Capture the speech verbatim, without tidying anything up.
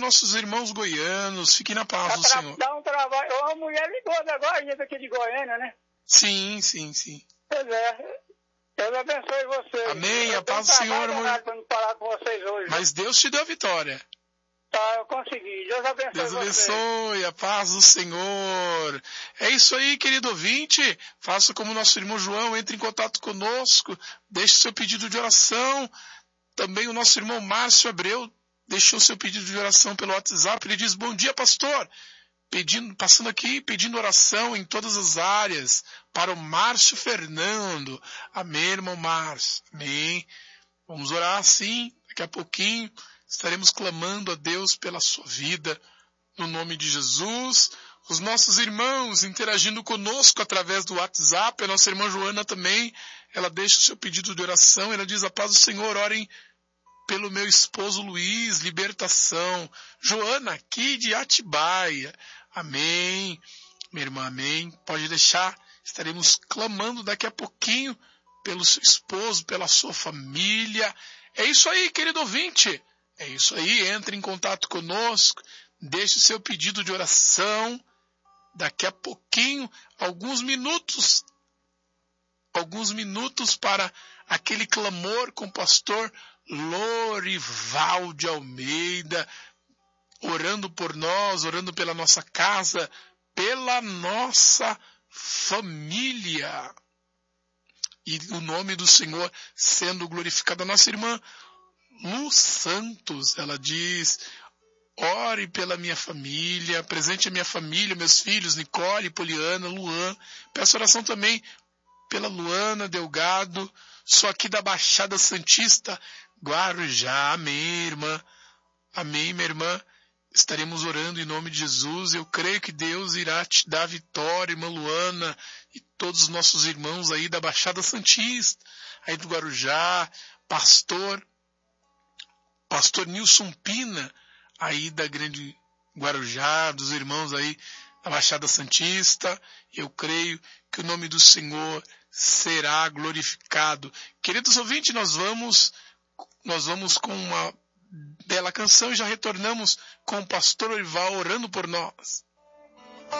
nossos irmãos goianos. Fiquem na paz Dá do pra Senhor. dar um trabalho. Uma mulher ligou agora, daqui de Goiânia, né? Sim, sim, sim. Pois é. Deus abençoe vocês. Amém, Eu a paz do tenho Senhor, trabalho amor. danado pra me falar com vocês hoje. Mas Deus te deu a vitória. Tá, eu consegui. Deus abençoe Deus vocês. abençoe, a paz do Senhor. É isso aí, querido ouvinte. Faça como nosso irmão João, entre em contato conosco, deixe seu pedido de oração. Também o nosso irmão Márcio Abreu deixou seu pedido de oração pelo WhatsApp. Ele diz: bom dia, pastor. Pedindo, passando aqui, pedindo oração em todas as áreas para o Márcio Fernando. Amém, irmão Márcio. Amém. Vamos orar sim, daqui a pouquinho. Estaremos clamando a Deus pela sua vida, no nome de Jesus. Os nossos irmãos interagindo conosco através do WhatsApp. A nossa irmã Joana também, ela deixa o seu pedido de oração. Ela diz: a paz do Senhor, orem pelo meu esposo Luiz, libertação. Joana, aqui de Atibaia. Amém. Minha irmã, amém. Pode deixar, estaremos clamando daqui a pouquinho pelo seu esposo, pela sua família. É isso aí, querido ouvinte. É isso aí, entre em contato conosco, deixe o seu pedido de oração. Daqui a pouquinho, alguns minutos, alguns minutos para aquele clamor com o pastor Lorival de Almeida, orando por nós, orando pela nossa casa, pela nossa família. E o nome do Senhor sendo glorificado. A nossa irmã Lu Santos, ela diz: ore pela minha família, presente a minha família, meus filhos, Nicole, Poliana, Luan. Peço oração também pela Luana Delgado, sou aqui da Baixada Santista, Guarujá. Amém, irmã. Amém, minha irmã. Estaremos orando em nome de Jesus. Eu creio que Deus irá te dar vitória, irmã Luana, e todos os nossos irmãos aí da Baixada Santista, aí do Guarujá, pastor Pastor Nilson Pina, aí da Grande Guarujá, dos irmãos aí da Baixada Santista. Eu creio que o nome do Senhor será glorificado. Queridos ouvintes, nós vamos, nós vamos com uma bela canção e já retornamos com o pastor Orival orando por nós.